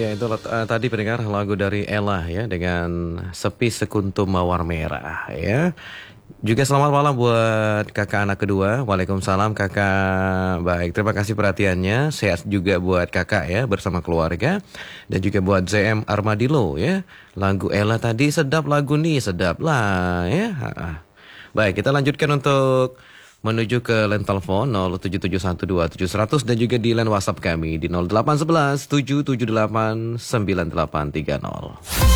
Ya itu tadi pendengar lagu dari Ella ya dengan Sepi Sekuntum Mawar Merah ya. Juga selamat malam buat kakak anak kedua. Waalaikumsalam kakak. Baik, terima kasih perhatiannya. Sehat juga buat kakak ya bersama keluarga. Dan juga buat ZM Armadillo ya. Lagu Ella tadi sedap lagu nih, sedap lah ya. Baik, kita lanjutkan untuk menuju ke line telepon 07712700 dan juga di line WhatsApp kami di 0811 778 9830.